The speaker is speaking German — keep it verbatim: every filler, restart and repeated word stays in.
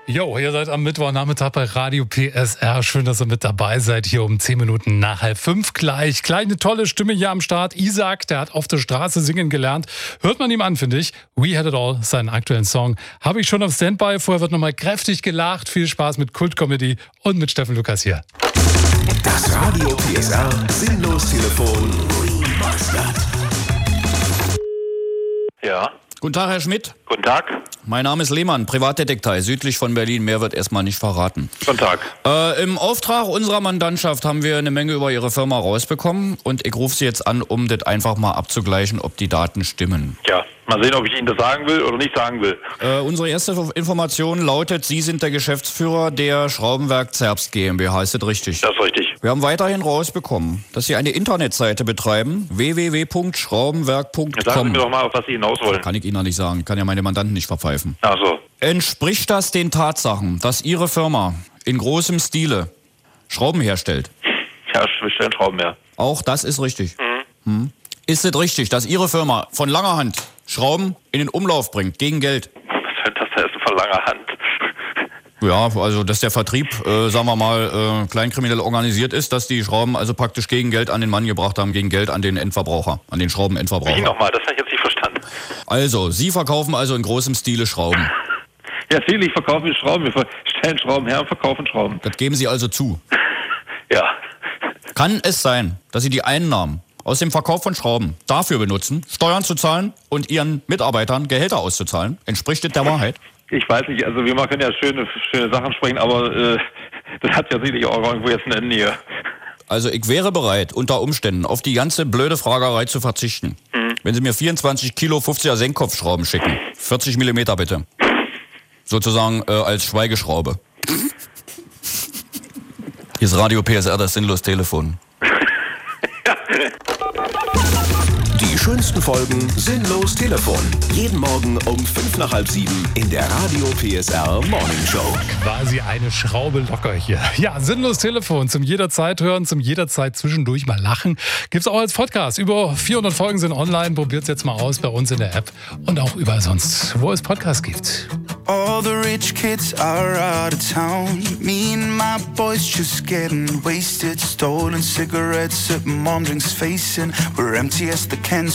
Jo, ihr seid am Mittwochnachmittag bei Radio P S R. Schön, dass ihr mit dabei seid. Hier um zehn Minuten nach halb fünf gleich. Kleine, tolle Stimme hier am Start. Isaac, der hat auf der Straße singen gelernt. Hört man ihm an, finde ich. We Had It All, seinen aktuellen Song, habe ich schon auf Standby. Vorher wird nochmal kräftig gelacht. Viel Spaß mit Kult-Comedy und mit Steffen Lukas hier. Das Radio P S R Sinnlos-Telefon. Ja. Guten Tag, Herr Schmidt. Guten Tag. Mein Name ist Lehmann, Privatdetektiv, südlich von Berlin. Mehr wird erstmal nicht verraten. Guten Tag. Äh, Im Auftrag unserer Mandantschaft haben wir eine Menge über Ihre Firma rausbekommen. Und ich rufe Sie jetzt an, um das einfach mal abzugleichen, ob die Daten stimmen. Ja, mal sehen, ob ich Ihnen das sagen will oder nicht sagen will. Äh, unsere erste Information lautet, Sie sind der Geschäftsführer der Schraubenwerk Zerbst GmbH. Ist das richtig? Das ist richtig. Wir haben weiterhin rausbekommen, dass Sie eine Internetseite betreiben, w w w punkt schraubenwerk punkt com. Jetzt sagen Sie mir doch mal, auf was Sie hinaus wollen. Kann ich Ihnen noch nicht sagen. Ich kann ja meine Mandanten nicht verpfeifen. Ach so. Entspricht das den Tatsachen, dass Ihre Firma in großem Stile Schrauben herstellt? Ja, wir stellen Schrauben her. Auch das ist richtig. Mhm. Hm. Ist es richtig, dass Ihre Firma von langer Hand Schrauben in den Umlauf bringt, gegen Geld? Was soll das da ist von langer Hand? Ja, also dass der Vertrieb, äh, sagen wir mal, äh, kleinkriminell organisiert ist, dass die Schrauben also praktisch gegen Geld an den Mann gebracht haben, gegen Geld an den Endverbraucher, an den Schraubenendverbraucher. Wie nochmal? Das habe ich jetzt nicht verstanden. Also, Sie verkaufen also in großem Stile Schrauben. Ja, natürlich verkaufen wir Schrauben. Wir stellen Schrauben her und verkaufen Schrauben. Das geben Sie also zu. Ja. Kann es sein, dass Sie die Einnahmen aus dem Verkauf von Schrauben dafür benutzen, Steuern zu zahlen und Ihren Mitarbeitern Gehälter auszuzahlen? Entspricht das der Wahrheit? Ich weiß nicht, also wir mal können ja schöne, schöne Sachen sprechen, aber äh, das hat ja sicherlich auch irgendwo jetzt ein Ende hier. Also ich wäre bereit, unter Umständen auf die ganze blöde Fragerei zu verzichten. Mhm. Wenn Sie mir vierundzwanzig Kilo fünfziger Senkkopfschrauben schicken. vierzig Millimeter bitte. Sozusagen äh, als Schweigeschraube. Hier ist Radio P S R, das Sinnlos-Telefon. Die schönsten Folgen Sinnlos Telefon. Jeden Morgen um fünf nach halb sieben in der Radio P S R Morning Show. Quasi eine Schraube locker hier. Ja, Sinnlos Telefon zum jederzeit hören, zum jederzeit zwischendurch mal lachen. Gibt's auch als Podcast. Über vierhundert Folgen sind online. Probiert's jetzt mal aus bei uns in der App und auch überall sonst, wo es Podcasts gibt. All the rich kids are out of town. Me and my boys just getting wasted. Stolen cigarettes at mom drinks facing. We're empty as the cans